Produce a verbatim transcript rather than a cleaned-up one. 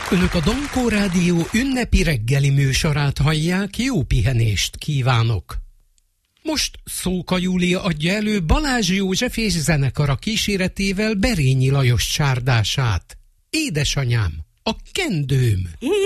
Önök a Dankó Rádió ünnepi reggeli műsorát hallják, jó pihenést kívánok! Most Szóka Júlia adja elő Balázs József és zenekara kíséretével Berényi Lajos csárdását. Édesanyám, a kendőm!